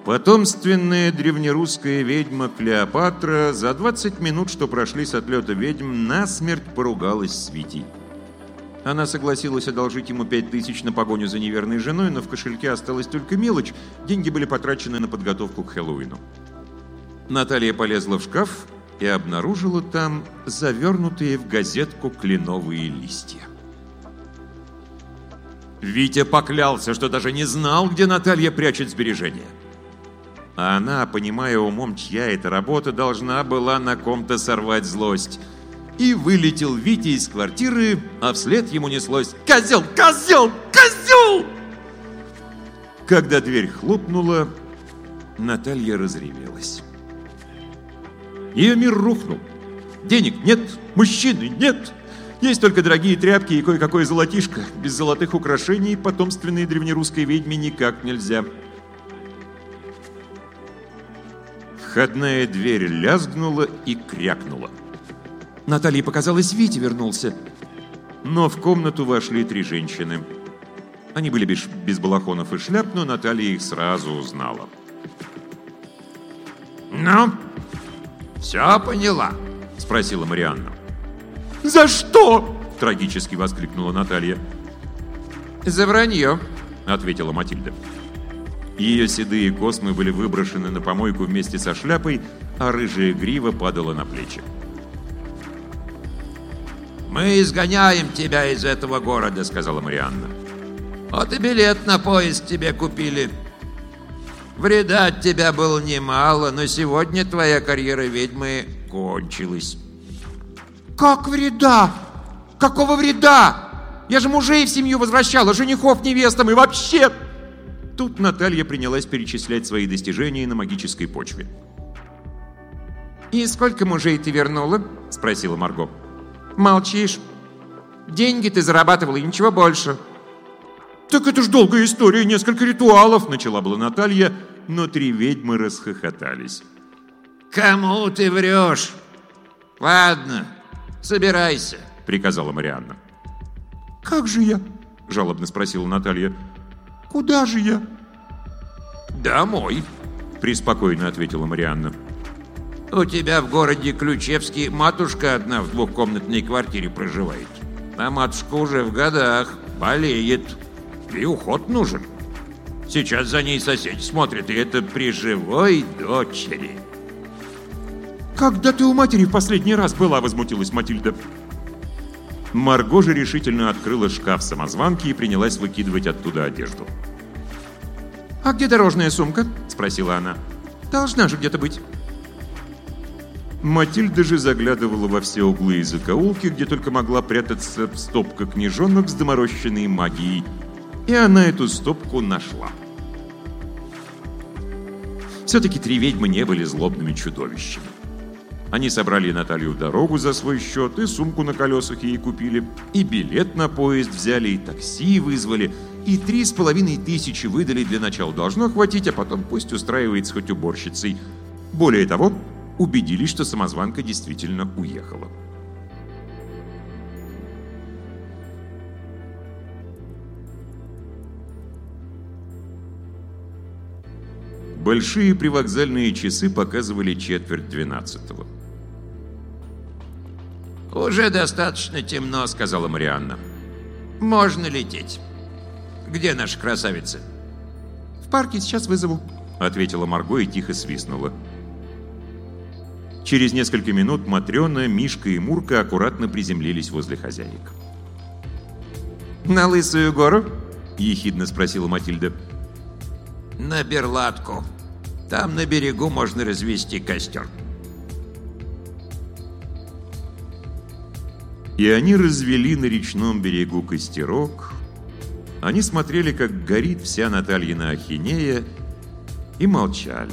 Потомственная древнерусская ведьма Клеопатра за 20 минут, что прошли с отлета ведьм, насмерть поругалась с Витей. Она согласилась одолжить ему 5000 на погоню за неверной женой, но в кошельке осталась только мелочь, деньги были потрачены на подготовку к Хэллоуину. Наталья полезла в шкаф и обнаружила там завернутые в газетку кленовые листья. Витя поклялся, что даже не знал, где Наталья прячет сбережения. А она, понимая умом, чья эта работа, должна была на ком-то сорвать злость. И вылетел Витя из квартиры, а вслед ему неслось: «Козел! Козел! Козел!» Когда дверь хлопнула, Наталья разревелась. Ее мир рухнул. Денег нет, мужчины нет. Есть только дорогие тряпки и кое-какое золотишко. Без золотых украшений потомственной древнерусской ведьме никак нельзя. Входная дверь лязгнула и крякнула. Наталье показалось, Витя вернулся. Но в комнату вошли 3 женщины. Они были без балахонов и шляп, но Наталья их сразу узнала. «Ну, все поняла?» – спросила Марианна. «За что?» – трагически воскликнула Наталья. «За вранье», – ответила Матильда. Ее седые космы были выброшены на помойку вместе со шляпой, а рыжая грива падала на плечи. «Мы изгоняем тебя из этого города», — сказала Марианна. «Вот и билет на поезд тебе купили. Вреда от тебя было немало, но сегодня твоя карьера ведьмы кончилась». «Как вреда? Какого вреда? Я же мужей в семью возвращала, женихов невестам и вообще...» Тут Наталья принялась перечислять свои достижения на магической почве. «И сколько мужей ты вернула?» — спросила Марго. «Молчишь. Деньги ты зарабатывала и ничего больше». «Так это ж долгая история, несколько ритуалов», — начала была Наталья, но 3 ведьмы расхохотались. «Кому ты врешь? Ладно, собирайся», — приказала Марианна. «Как же я?» — жалобно спросила Наталья. «Куда же я?» «Домой», — преспокойно ответила Марианна. «У тебя в городе Ключевске матушка одна в 2-комнатной квартире проживает. А матушка уже в годах, болеет, и уход нужен. Сейчас за ней соседи смотрят, и это при живой дочери». «Когда ты у матери в последний раз была?» — возмутилась Матильда. Марго же решительно открыла шкаф самозванки и принялась выкидывать оттуда одежду. «А где дорожная сумка?» — спросила она. «Должна же где-то быть». Матильда же заглядывала во все углы и закоулки, где только могла прятаться стопка книжонок с доморощенной магией. И она эту стопку нашла. Все-таки 3 ведьмы не были злобными чудовищами. Они собрали Наталью в дорогу за свой счет, и сумку на колесах ей купили, и билет на поезд взяли, и такси вызвали, и 3500 выдали для начала. Должно хватить, а потом пусть устраивается хоть уборщицей. Более того, убедились, что самозванка действительно уехала. Большие привокзальные часы показывали 11:45. «Уже достаточно темно», — сказала Марианна. «Можно лететь. Где наша красавица?» «В парке, сейчас вызову», — ответила Марго и тихо свистнула. Через несколько минут Матрена, Мишка и Мурка аккуратно приземлились возле хозяек. «На Лысую гору?» — ехидно спросила Матильда. «На Берлатку. Там на берегу можно развести костер». И они развели на речном берегу костерок. Они смотрели, как горит вся Натальина ахинея, и молчали.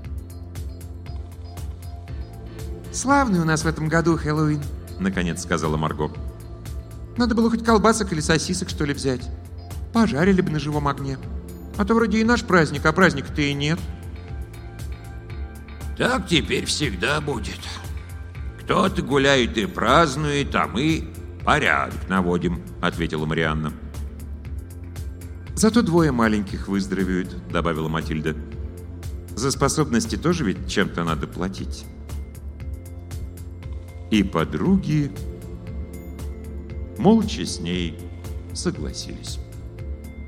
«Славный у нас в этом году Хэллоуин», — наконец сказала Марго. «Надо было хоть колбасок или сосисок, что ли, взять. Пожарили бы на живом огне. А то вроде и наш праздник, а праздника-то и нет». «Так теперь всегда будет. Кто-то гуляет и празднует, а мы порядок наводим», — ответила Марианна. «Зато 2 маленьких выздоровеют», — добавила Матильда. За способности тоже ведь чем-то надо платить. И подруги молча с ней согласились.